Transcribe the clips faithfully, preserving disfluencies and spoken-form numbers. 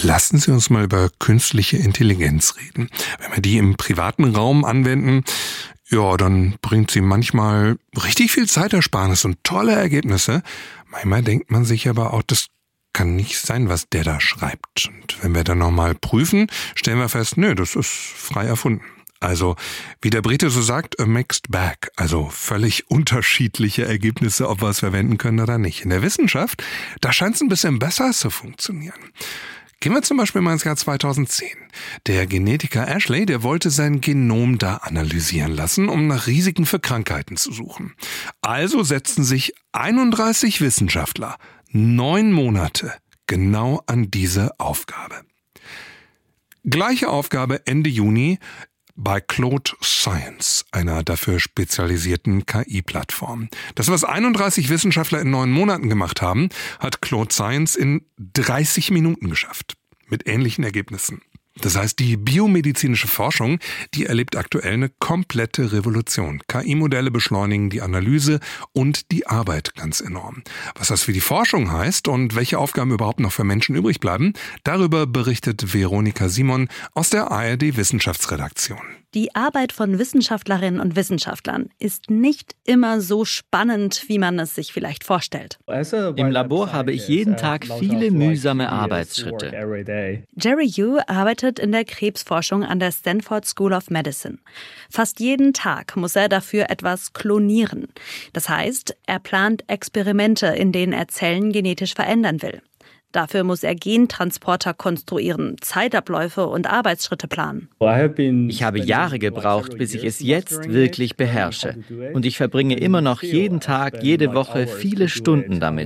Lassen Sie uns mal über künstliche Intelligenz reden. Wenn wir die im privaten Raum anwenden, ja, dann bringt sie manchmal richtig viel Zeitersparnis und tolle Ergebnisse. Manchmal denkt man sich aber auch, das kann nicht sein, was der da schreibt. Und wenn wir dann nochmal prüfen, stellen wir fest, nö, das ist frei erfunden. Also, wie der Brite so sagt, a mixed bag, also völlig unterschiedliche Ergebnisse, ob wir es verwenden können oder nicht. In der Wissenschaft, da scheint es ein bisschen besser zu funktionieren. Gehen wir zum Beispiel mal ins Jahr zweitausendzehn. Der Genetiker Ashley, der wollte sein Genom da analysieren lassen, um nach Risiken für Krankheiten zu suchen. Also setzten sich einunddreißig Wissenschaftler neun Monate genau an diese Aufgabe. Gleiche Aufgabe Ende Juni bei Claude Science, einer dafür spezialisierten K I-Plattform. Das, was einunddreißig Wissenschaftler in neun Monaten gemacht haben, hat Claude Science in dreißig Minuten geschafft. Mit ähnlichen Ergebnissen. Das heißt, die biomedizinische Forschung, die erlebt aktuell eine komplette Revolution. K I-Modelle beschleunigen die Analyse und die Arbeit ganz enorm. Was das für die Forschung heißt und welche Aufgaben überhaupt noch für Menschen übrig bleiben, darüber berichtet Veronika Simon aus der A R D-Wissenschaftsredaktion. Die Arbeit von Wissenschaftlerinnen und Wissenschaftlern ist nicht immer so spannend, wie man es sich vielleicht vorstellt. Im Labor habe ich jeden Tag viele mühsame Arbeitsschritte. Jerry Yu arbeitet in der Krebsforschung an der Stanford School of Medicine. Fast jeden Tag muss er dafür etwas klonieren. Das heißt, er plant Experimente, in denen er Zellen genetisch verändern will. Dafür muss er Gentransporter konstruieren, Zeitabläufe und Arbeitsschritte planen. Ich habe Jahre gebraucht, bis ich es jetzt wirklich beherrsche. Und ich verbringe immer noch jeden Tag, jede Woche viele Stunden damit.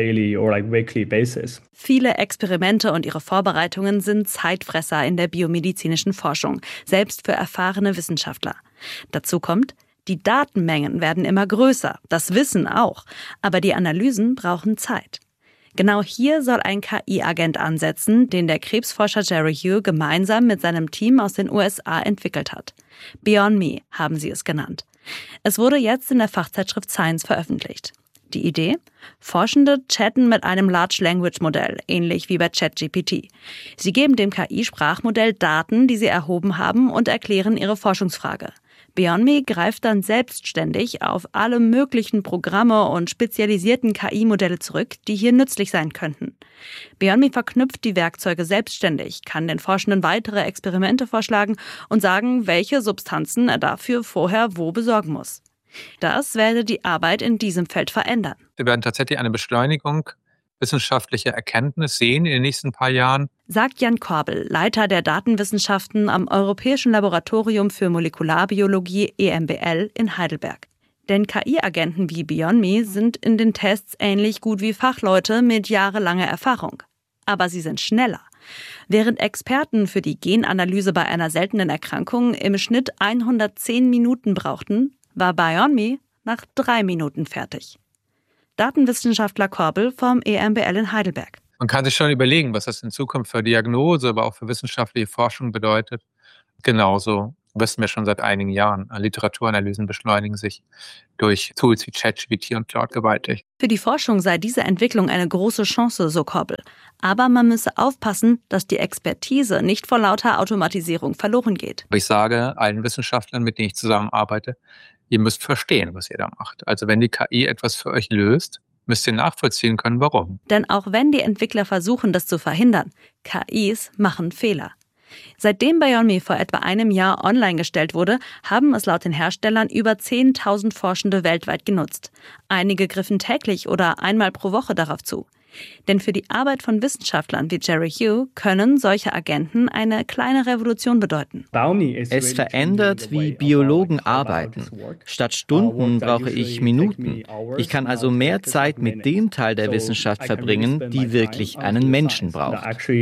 Viele Experimente und ihre Vorbereitungen sind Zeitfresser in der biomedizinischen Forschung, selbst für erfahrene Wissenschaftler. Dazu kommt, die Datenmengen werden immer größer, das Wissen auch, aber die Analysen brauchen Zeit. Genau hier soll ein K I-Agent ansetzen, den der Krebsforscher Jerry Yu gemeinsam mit seinem Team aus den U S A entwickelt hat. Beyond Me haben sie es genannt. Es wurde jetzt in der Fachzeitschrift Science veröffentlicht. Die Idee? Forschende chatten mit einem Large Language Modell, ähnlich wie bei ChatGPT. Sie geben dem K I-Sprachmodell Daten, die sie erhoben haben, und erklären ihre Forschungsfrage. Beyond Me greift dann selbstständig auf alle möglichen Programme und spezialisierten K I-Modelle zurück, die hier nützlich sein könnten. Beyond Me verknüpft die Werkzeuge selbstständig, kann den Forschenden weitere Experimente vorschlagen und sagen, welche Substanzen er dafür vorher wo besorgen muss. Das werde die Arbeit in diesem Feld verändern. Wir werden tatsächlich eine Beschleunigung wissenschaftlicher Erkenntnis sehen in den nächsten paar Jahren, sagt Jan Korbel, Leiter der Datenwissenschaften am Europäischen Laboratorium für Molekularbiologie E M B L in Heidelberg. Denn K I-Agenten wie Beyond Me sind in den Tests ähnlich gut wie Fachleute mit jahrelanger Erfahrung. Aber sie sind schneller. Während Experten für die Genanalyse bei einer seltenen Erkrankung im Schnitt hundertzehn Minuten brauchten, war Beyond Me nach drei Minuten fertig. Datenwissenschaftler Korbel vom E M B L in Heidelberg. Man kann sich schon überlegen, was das in Zukunft für Diagnose, aber auch für wissenschaftliche Forschung bedeutet. Genauso wissen wir schon seit einigen Jahren. Literaturanalysen beschleunigen sich durch Tools wie ChatGPT und Claude gewaltig. Für die Forschung sei diese Entwicklung eine große Chance, so Korbel. Aber man müsse aufpassen, dass die Expertise nicht vor lauter Automatisierung verloren geht. Ich sage allen Wissenschaftlern, mit denen ich zusammenarbeite, ihr müsst verstehen, was ihr da macht. Also wenn die K I etwas für euch löst, müsst ihr nachvollziehen können, warum. Denn auch wenn die Entwickler versuchen, das zu verhindern, K Is machen Fehler. Seitdem Beyond Me vor etwa einem Jahr online gestellt wurde, haben es laut den Herstellern über zehntausend Forschende weltweit genutzt. Einige griffen täglich oder einmal pro Woche darauf zu. Denn für die Arbeit von Wissenschaftlern wie Jerry Yu können solche Agenten eine kleine Revolution bedeuten. Es verändert, wie Biologen arbeiten. Statt Stunden brauche ich Minuten. Ich kann also mehr Zeit mit dem Teil der Wissenschaft verbringen, die wirklich einen Menschen braucht.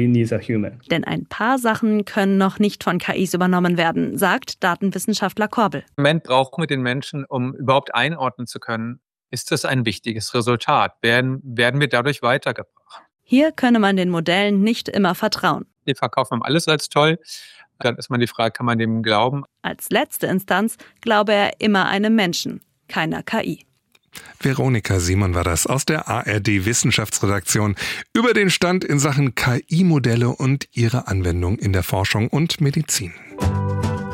Denn ein paar Sachen können noch nicht von K Is übernommen werden, sagt Datenwissenschaftler Korbel. Im Moment brauchen wir den Menschen, um überhaupt einordnen zu können, ist das ein wichtiges Resultat? Werden, werden wir dadurch weitergebracht? Hier könne man den Modellen nicht immer vertrauen. Die verkaufen alles als toll. Dann ist man die Frage, kann man dem glauben? Als letzte Instanz glaube er immer einem Menschen, keiner K I. Veronika Simon war das aus der A R D-Wissenschaftsredaktion über den Stand in Sachen K I-Modelle und ihre Anwendung in der Forschung und Medizin.